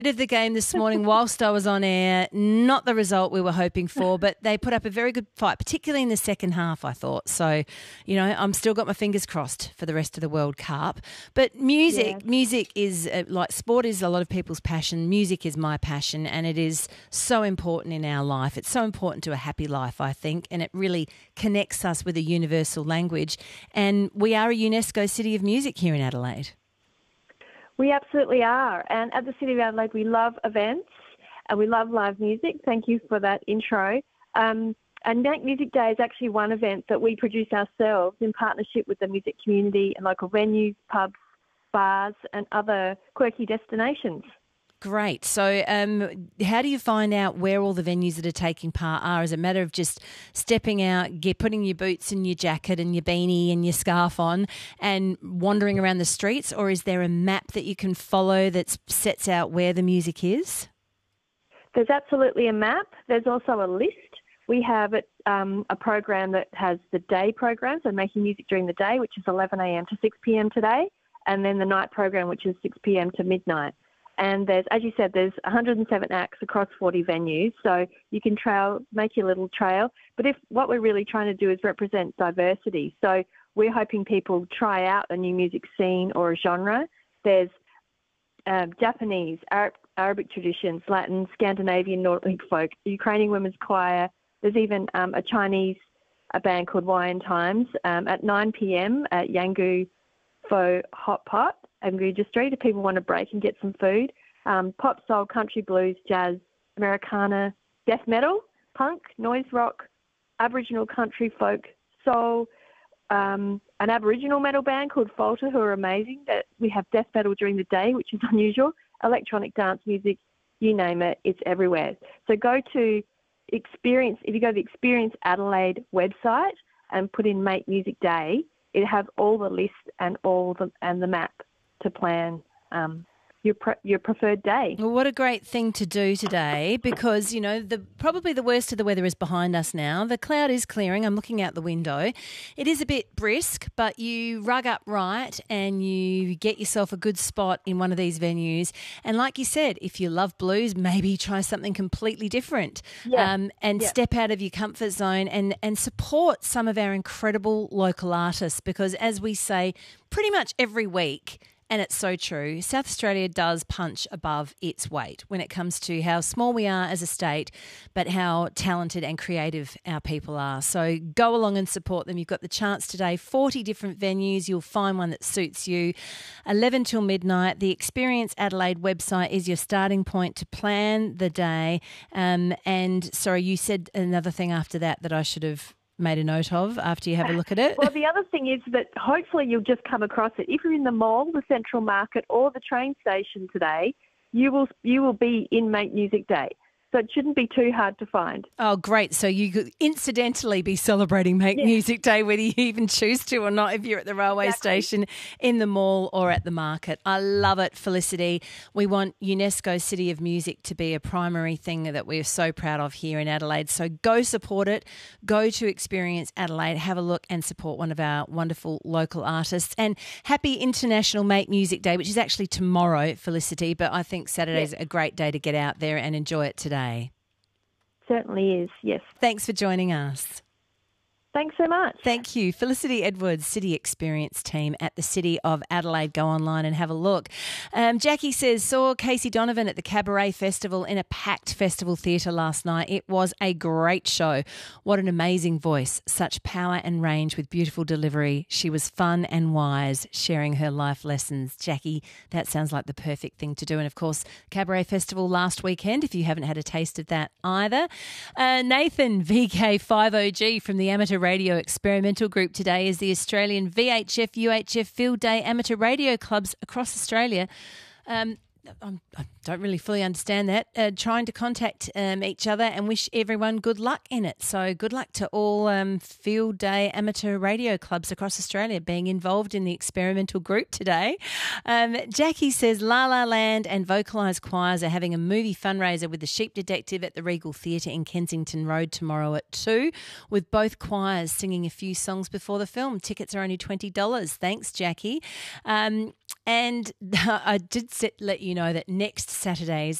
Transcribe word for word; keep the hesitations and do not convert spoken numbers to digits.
Of the game this morning whilst I was on air, not the result we were hoping for, but they put up a very good fight, particularly in the second half, I thought. So, you know, I'm still got my fingers crossed for the rest of the World Cup. But music, Yeah. music is uh, like sport is a lot of people's passion. Music is my passion, and it is so important in our life. It's so important to a happy life, I think, and it really connects us with a universal language. And we are a UNESCO City of Music here in Adelaide. We absolutely are. And at the City of Adelaide, we love events and we love live music. Thank you for that intro. Um, and Make Music Day is actually one event that we produce ourselves in partnership with the music community and local venues, pubs, bars and other quirky destinations. Great. So um, how do you find out where all the venues that are taking part are? Is it a matter of just stepping out, get, putting your boots and your jacket and your beanie and your scarf on and wandering around the streets, or is there a map that you can follow that sets out where the music is? There's absolutely a map. There's also a list. We have it, um, a program that has the day program, so making music during the day, which is eleven a.m. to six p.m. today, and then the night program, which is six p.m. to midnight. And there's, as you said, there's one hundred seven acts across forty venues, so you can trail, make your little trail. But if what we're really trying to do is represent diversity, so we're hoping people try out a new music scene or a genre. There's um, Japanese, Arab, Arabic traditions, Latin, Scandinavian, Nordic folk, Ukrainian women's choir. There's even um, a Chinese a band called Hawaiian Times um, at nine p.m. at Yangu Fo Hot Pot. Anguja Street if people want to break and get some food. Um, pop, soul, country, blues, jazz, Americana, death metal, punk, noise rock, Aboriginal country, folk, soul, um, an Aboriginal metal band called Falter who are amazing. That we have death metal during the day, which is unusual, electronic dance music, you name it, it's everywhere. So go to Experience, if you go to the Experience Adelaide website and put in Make Music Day, it has all the list and all the and the map to plan um, your pre- your preferred day. Well, what a great thing to do today because, you know, the probably the worst of the weather is behind us now. The cloud is clearing. I'm looking out the window. It is a bit brisk, but you rug up right and you get yourself a good spot in one of these venues. And like you said, if you love blues, maybe try something completely different Yeah. um, and Yeah. step out of your comfort zone and, and support some of our incredible local artists because, as we say pretty much every week, and it's so true, South Australia does punch above its weight when it comes to how small we are as a state, but how talented and creative our people are. So go along and support them. You've got the chance today, forty different venues. You'll find one that suits you. eleven till midnight. The Experience Adelaide website is your starting point to plan the day. Um, and sorry, you said another thing after that that I should have made a note of after you have a look at it. Well, the other thing is that hopefully you'll just come across it. If you're in the mall, the Central Market or the train station today, you will you will be in Make Music Day. So it shouldn't be too hard to find. Oh, great. So you could incidentally be celebrating Make Yeah. Music Day whether you even choose to or not if you're at the railway Exactly. station, in the mall or at the market. I love it, Felicity. We want UNESCO City of Music to be a primary thing that we're so proud of here in Adelaide. So go support it. Go to Experience Adelaide, have a look and support one of our wonderful local artists. And happy International Make Music Day, which is actually tomorrow, Felicity, but I think Saturday's a great day to get out there and enjoy it today. Certainly is, yes. Thanks for joining us. Thanks so much. Thank you. Felicity Edwards, City Experience Team at the City of Adelaide. Go online and have a look. Um, Jackie says, saw Casey Donovan at the Cabaret Festival in a packed festival theatre last night. It was a great show. What an amazing voice. Such power and range with beautiful delivery. She was fun and wise, sharing her life lessons. Jackie, that sounds like the perfect thing to do. And, of course, Cabaret Festival last weekend, if you haven't had a taste of that either. Uh, Nathan, V K five O G from the Amateur Radio Experimental Group today is the Australian V H F U H F Field Day Amateur Radio Clubs across Australia. Um, I'm, I don't really fully understand that. Uh, trying to contact um, each other and wish everyone good luck in it. So good luck to all um, Field Day Amateur Radio Clubs across Australia being involved in the experimental group today. Um, Jackie says La La Land and Vocalised Choirs are having a movie fundraiser with the Sheep Detective at the Regal Theatre in Kensington Road tomorrow at two, with both choirs singing a few songs before the film. Tickets are only twenty dollars. Thanks, Jackie. Um, And I did set, let you know that next Saturday's